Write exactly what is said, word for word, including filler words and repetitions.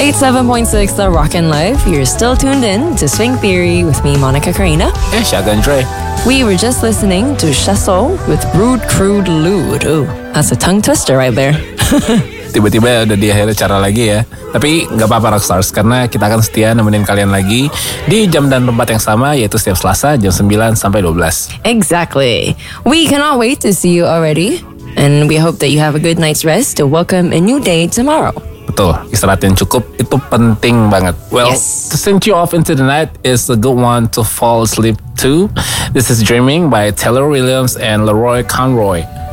eighty-seven point six The Rock and Life. You're still tuned in to Swing Theory with me, Monica Karina. And Shotgun Dre. We were just listening to Shasso with Rude Crude Lude. Ooh, that's a tongue twister right there. Tiba-tiba udah di akhir acara lagi ya. Tapi gak apa-apa Rockstars, karena kita akan setia nemenin kalian lagi di jam dan tempat yang sama, yaitu setiap Selasa jam sembilan sampai dua belas. Exactly. We cannot wait to see you already. And we hope that you have a good night's rest to welcome a new day tomorrow. Betul, istirahat yang cukup itu penting banget. Well, yes. To send you off into the night is a good one to fall asleep to. This is Dreaming by Taylor Williams and Leroy Conroy.